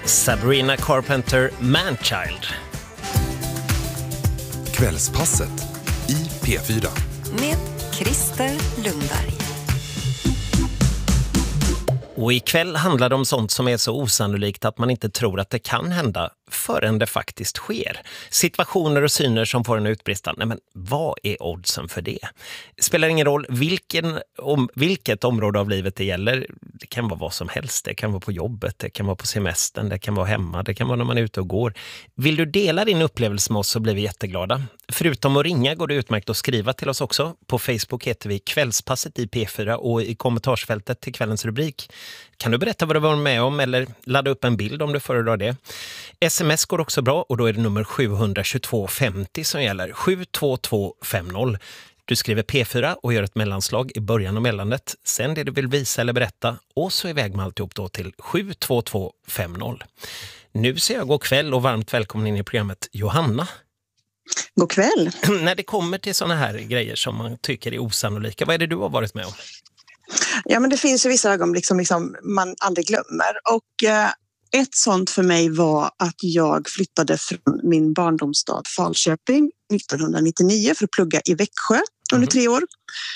Sabrina Carpenter, Manchild. Kvällspasset i P4. Med Christer Lundberg. Och ikväll handlar det om sånt som är så osannolikt att man inte tror att det kan hända förrän det faktiskt sker. Situationer och syner som får en utbrista. Nej, men vad är oddsen för det? Det spelar ingen roll vilket område av livet det gäller. Det kan vara vad som helst. Det kan vara på jobbet, det kan vara på semestern, det kan vara hemma, det kan vara när man är ute och går. Vill du dela din upplevelse med oss så blir vi jätteglada. Förutom att ringa går det utmärkt att skriva till oss också. På Facebook heter vi Kvällspasset i P4 och i kommentarsfältet till kvällens rubrik kan du berätta vad du var med om eller ladda upp en bild om du föredrar det. SMS går också bra och då är det nummer 72250 som gäller. 72250. Du skriver P4 och gör ett mellanslag i början av mellandet. Sen det du vill visa eller berätta och så iväg med alltihop då till 72250. Nu ser jag god kväll och varmt välkommen in i programmet Johanna. God kväll. När det kommer till såna här grejer som man tycker är osannolika, vad är det du har varit med om? Ja, men det finns ju vissa ögonblick som liksom man aldrig glömmer. Och ett sånt för mig var att jag flyttade från min barndomsstad Falköping 1999 för att plugga i Växjö under 3 år.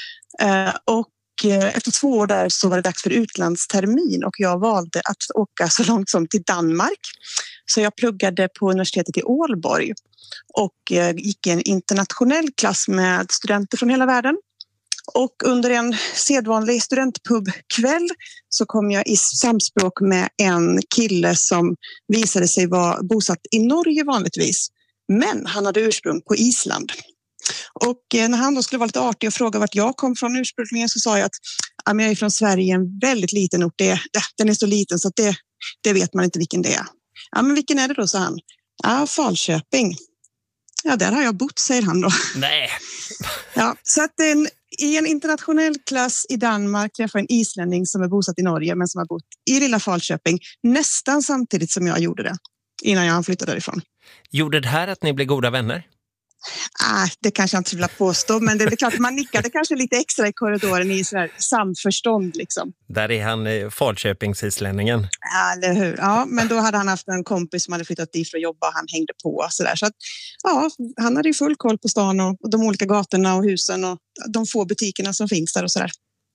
Efter 2 år där så var det dags för utlandstermin och jag valde att åka så långt som till Danmark. Så jag pluggade på universitetet i Ålborg och gick i en internationell klass med studenter från hela världen. Och under en sedvanlig studentpubkväll så kom jag i samspråk med en kille som visade sig vara bosatt i Norge vanligtvis. Men han hade ursprung på Island. Och när han då skulle vara lite artig och fråga vart jag kom från ursprungligen så sa jag att jag är från Sverige, en väldigt liten ort. Den är så liten så att det vet man inte vilken det är. Ja, men vilken är det då, sa han. Ja, Falköping. Ja, där har jag bott, säger han då. Nej. Ja, så att i en internationell klass i Danmark träffade en islänning som är bosatt i Norge men som har bott i lilla Falköping nästan samtidigt som jag gjorde det innan jag flyttade därifrån. Gjorde det här att ni blev goda vänner? Det kanske jag inte vill påstå, men det är klart att man nickade kanske lite extra i korridoren i sådär samförstånd liksom. Där är han Falköpingsislänningen. Ja, eller hur? Ja, men då hade han haft en kompis som hade flyttat dit för att jobba, han hängde på sådär. Så att, ja, han hade ju full koll på stan och de olika gatorna och husen och de få butikerna som finns där och sådär.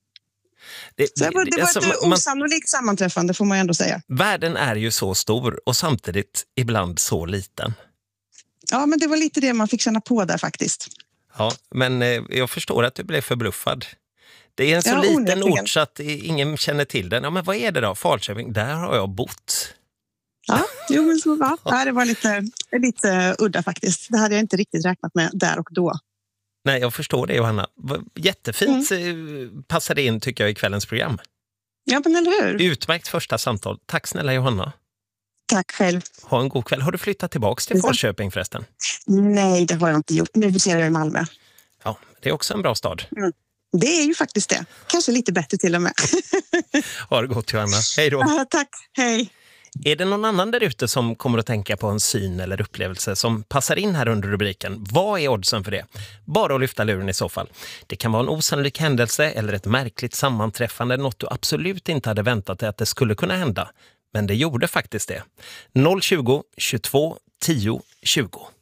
Det var ett osannolikt sammanträffande får man ändå säga. Världen är ju så stor och samtidigt ibland så liten. Ja, men det var lite det man fick känna på där faktiskt. Ja, men jag förstår att du blev förbluffad. Det är en så liten ort så att ingen känner till den. Ja, men vad är det då? Falköping, där har jag bott. Ja, jo, men så va. Ja, det var lite udda faktiskt. Det hade jag inte riktigt räknat med där och då. Nej, jag förstår det, Johanna. Jättefint passade in tycker jag i kvällens program. Ja, men eller hur? Utmärkt första samtal. Tack snälla Johanna. Tack själv. Ha en god kväll. Har du flyttat tillbaka till Falköping förresten? Nej, det har jag inte gjort. Nu ser jag i Malmö. Ja, det är också en bra stad. Det är ju faktiskt det. Kanske lite bättre till och med. Ha det gott Johanna. Hej då. Tack, hej. Är det någon annan där ute som kommer att tänka på en syn eller upplevelse som passar in här under rubriken? Vad är oddsen för det? Bara att lyfta luren i så fall. Det kan vara en osannolik händelse eller ett märkligt sammanträffande, något du absolut inte hade väntat dig att det skulle kunna hända. Men det gjorde faktiskt det. 020 22 10 20.